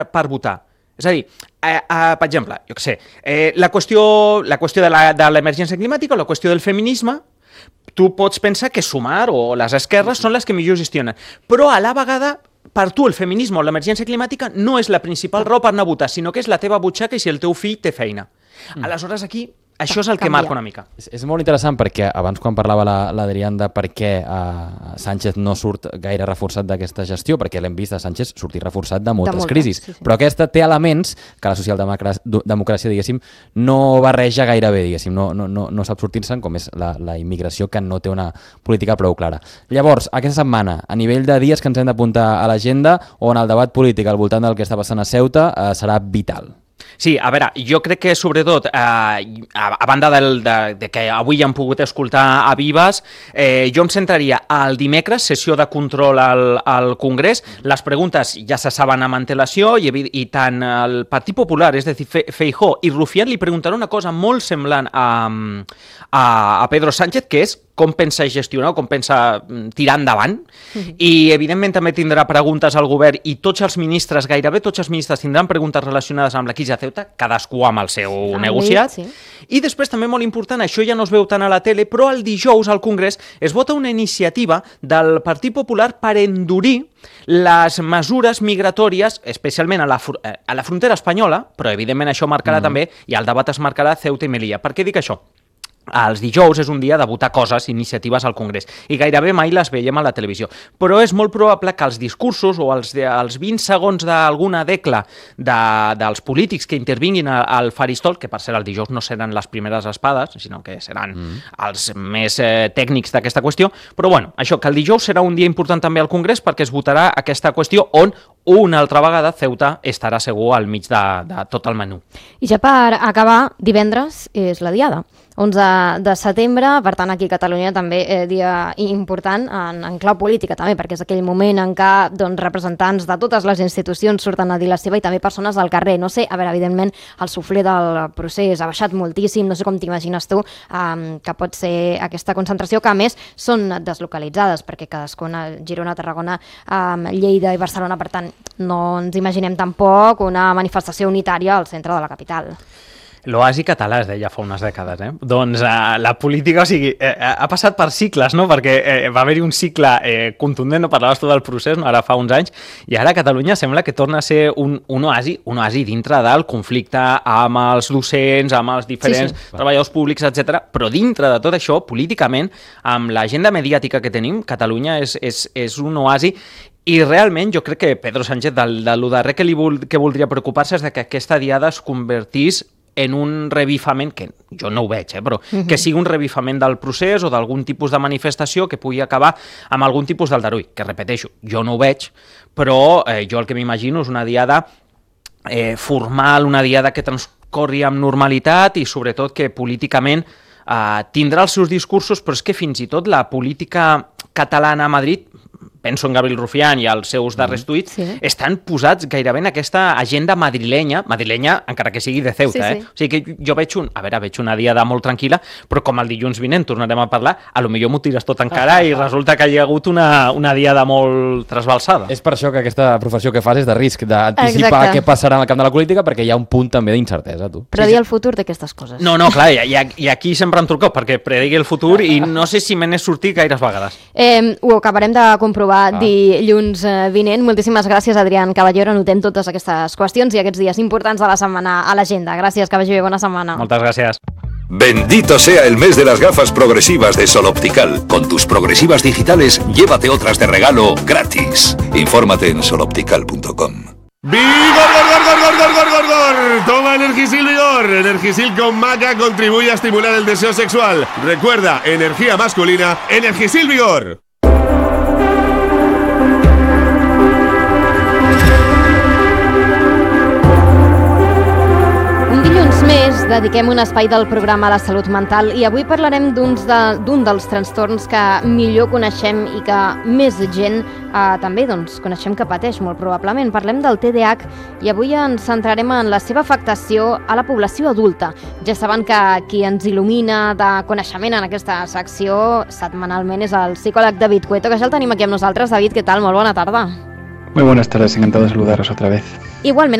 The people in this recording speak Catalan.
per votar. És a dir, per exemple, jo què sé, la qüestió de l'emergència climàtica o la qüestió del feminisme, tu pots pensar que Sumar o les esquerres són les que millor gestionen, però a la vegada per tu el feminisme o l'emergència climàtica no és la principal raó per anar a votar, sinó que és la teva butxaca i si el teu fill té feina. Aleshores aquí això és el que marca una mica. És molt interessant perquè abans quan parlava l'Adrián de per què Sánchez no surt gaire reforçat d'aquesta gestió, perquè l'hem vist a Sánchez sortir reforçat de moltes crisis, però aquesta té elements que la socialdemocràcia, diguéssim, no barreja gaire bé, diguéssim, no sap sortir-se'n, com és la immigració, que no té una política prou clara. Llavors, aquesta setmana, a nivell de dies que ens hem d'apuntar a l'agenda, on el debat polític al voltant del que està passant a Ceuta serà vital. Sí, a veure, jo crec que sobretot, a banda de que avui ja hem pogut escoltar a Vives, jo em centraria al dimecres, sessió de control al Congrés. Les preguntes ja se saben amb antelació i tant el Partit Popular, és a dir, Feijóo i Rufián, li preguntaran una cosa molt semblant a Pedro Sánchez, que és com pensa gestionar o com pensa tirar endavant. I, evidentment, també tindrà preguntes al govern i tots els ministres, gairebé tots els ministres, tindran preguntes relacionades amb la crisi de Ceuta, cadascú amb el seu negociat. I després, també molt important, això ja no es veu tant a la tele, però el dijous al Congrés es vota una iniciativa del Partit Popular per endurir les mesures migratòries, especialment a la frontera espanyola, però, evidentment, això marcarà també, i el debat es marcarà a Ceuta i Melilla. Per què dic això? Els dijous és un dia de votar coses, iniciatives al Congrés, i gairebé mai les veiem a la televisió. Però és molt probable que els discursos o els 20 segons d'alguna decla dels polítics que intervinguin al faristol, que per cert el dijous no seran les primeres espades, sinó que seran els més tècnics d'aquesta qüestió, però bueno, això, que el dijous serà un dia important també al Congrés perquè es votarà aquesta qüestió on una altra vegada Ceuta estarà segur al mig de tot el menú. I ja per acabar, divendres és la Diada. 11 de setembre, per tant aquí a Catalunya també dia important en clau política també, perquè és aquell moment en què representants de totes les institucions surten a dir la seva i també persones al carrer. No sé, a veure, evidentment el suflé del procés ha baixat moltíssim, no sé com t'imagines tu que pot ser aquesta concentració, que a més són deslocalitzades, perquè cadascuna, Girona, Tarragona, Lleida i Barcelona, per tant no ens imaginem tampoc una manifestació unitària al centre de la capital. L'oasi català es deia fa unes dècades, Doncs la política, o sigui, ha passat per cicles, no? Perquè va haver-hi un cicle contundent, no parlaves tu del procés, no? Ara fa uns anys, i ara Catalunya sembla que torna a ser un oasi dintre del conflicte amb els docents, amb els diferents treballadors públics, etc. Però dintre de tot això, políticament, amb l'agenda mediàtica que tenim, Catalunya és un oasi. I realment jo crec que Pedro Sánchez, del darrer que voldria preocupar-se és de que aquesta diada es convertís en un revifament, que jo no ho veig, però que sigui un revifament del procés o d'algun tipus de manifestació que pugui acabar amb algun tipus d'aldarull, que repeteixo, jo no ho veig, però jo el que m'imagino és una diada formal, una diada que transcorri amb normalitat i sobretot que políticament tindrà els seus discursos, però és que fins i tot la política catalana a Madrid, penso en Gabriel Rufián i els seus darrers tuits, estan posats gairebé en aquesta agenda madrilenya encara que sigui de Ceuta. O sigui que jo veig una diada molt tranquil·la, però com el dilluns vinent tornarem a parlar, a lo millor m'ho tires tot en cara i resulta que hi ha hagut una diada molt trasbalsada. És per això que aquesta professió que fas és de risc, d'anticipar què passarà en el camp de la política, perquè hi ha un punt també d'incertesa, tu. Predir el futur d'aquestes coses. No, clar, i aquí sempre em truqueu, perquè predigui el futur i no sé si me n'he sortit gaires vegades. Ho acabarem de comprovar dilluns vinent. Moltíssimes gràcies, Adrián Caballero. Anotem totes aquestes qüestions i aquests dies importants de la setmana a l'agenda. Gràcies, que vagi bé, bona setmana. Moltes gràcies. Bendito sea el mes de las gafas progresivas de Sol Optical. Con tus progresivas digitales, llévate otras de regalo gratis. Infórmate en soloptical.com. ¡Vigor, gor! Toma Energisil Vigor. Energisil con maca contribuye a estimular el deseo sexual. Recuerda, energía masculina, Energisil Vigor. Més, dediquem un espai del programa a la salut mental i avui parlarem d'un dels trastorns que millor coneixem i que més gent també coneixem que pateix molt probablement. Parlem del TDAH i avui ens centrarem en la seva afectació a la població adulta. Ja saben que qui ens il·lumina de coneixement en aquesta secció setmanalment és el psicòleg David Cueto, que ja el tenim aquí amb nosaltres. David, què tal? Molt bona tarda. Muy buenas tardes, encantado de saludaros otra vez. Igualment.